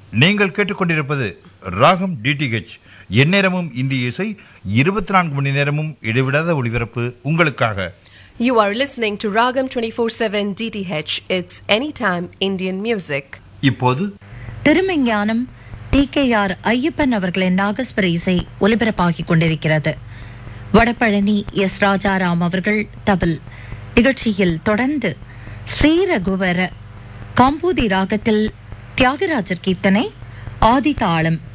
நீங்கள் கேட்டுக்கொண்டிருப்பது ராகம் டிடிஹெச். எந்நேரமும் இந்திய இசை, 24 மணி நேரமும் இடைவிடாத ஒளிபரப்பு உங்களுக்காக. You are listening to Ragam 24/7 DTH. It's anytime Indian music. இப்போது திருமஞானம் TKR ஐயப்பன் அவர்களின் நாகஸ்வர இசை ஒலிபரப்பாகிக் கொண்டிருக்கிறது. வடபழனி எஸ். ராஜாராம் அவர்கள் தபில். நிகழ்ச்சியில் தொடர்ந்து ஸ்ரீரகுவர காம்பூதி ராகத்தில் தியாகராஜர் கீர்த்தனை ஆதி தாளம்.